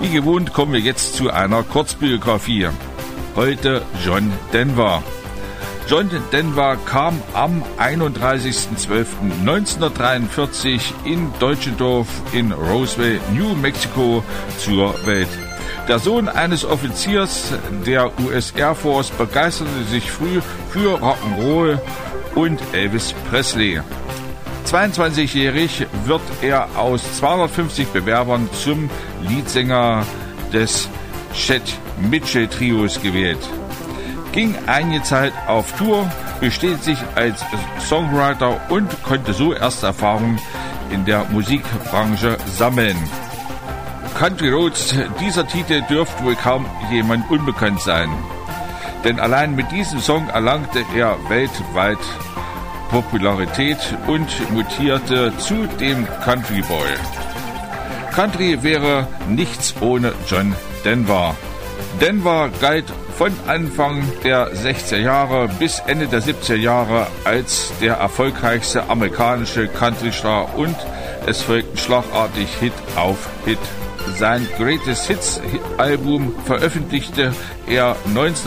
Wie gewohnt kommen wir jetzt zu einer Kurzbiografie. Heute John Denver. John Denver kam am 31.12.1943 in Deutschendorf in Roswell, New Mexico zur Welt. Der Sohn eines Offiziers der US Air Force begeisterte sich früh für Rock'n'Roll und Elvis Presley. 22-jährig wird er aus 250 Bewerbern zum Leadsänger des Chet Mitchell Trios gewählt. Ging einige Zeit auf Tour, bestätigte sich als Songwriter und konnte so erste Erfahrungen in der Musikbranche sammeln. Country Roads, dieser Titel dürfte wohl kaum jemand unbekannt sein. Denn allein mit diesem Song erlangte er weltweit Popularität und mutierte zu dem Country Boy. Country wäre nichts ohne John Denver. Denver galt von Anfang der 60er Jahre bis Ende der 70er Jahre als der erfolgreichste amerikanische Countrystar und es folgten schlagartig Hit auf Hit. Sein Greatest Hits Album veröffentlichte er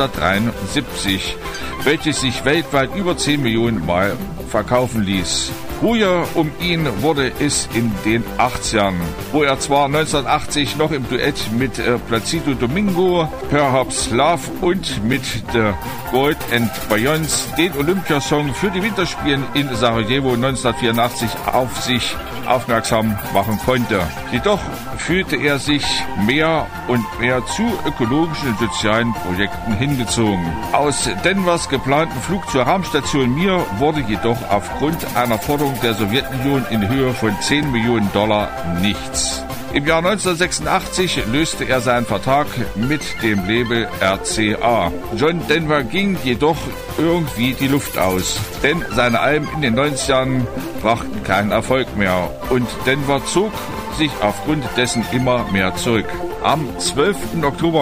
1973, welches sich weltweit über 10 Millionen Mal verkaufen ließ. Ruhiger um ihn wurde es in den 80ern, wo er zwar 1980 noch im Duett mit Placido Domingo, Perhaps Love und mit The Gold and Beyonds den Olympiasong für die Winterspiele in Sarajevo 1984 auf sich aufmerksam machen konnte. Jedoch fühlte er sich mehr und mehr zu ökologischen und sozialen Projekten hingezogen. Aus Denvers geplanten Flug zur Raumstation Mir wurde jedoch aufgrund einer Forderung der Sowjetunion in Höhe von $10 Millionen nichts. Im Jahr 1986 löste er seinen Vertrag mit dem Label RCA. John Denver ging jedoch irgendwie die Luft aus, denn seine Alben in den 90ern brachten keinen Erfolg mehr und Denver zog sich aufgrund dessen immer mehr zurück. Am 12. Oktober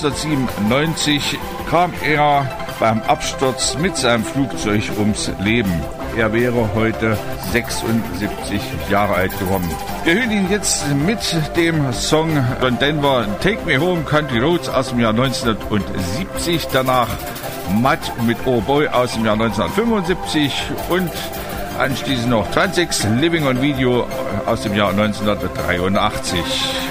1997 kam er beim Absturz mit seinem Flugzeug ums Leben. Er wäre heute 76 Jahre alt geworden. Wir hören ihn jetzt mit dem Song John Denver Take Me Home Country Roads aus dem Jahr 1970. Danach Matt mit Oh Boy aus dem Jahr 1975 und anschließend noch Transix Living on Video aus dem Jahr 1983.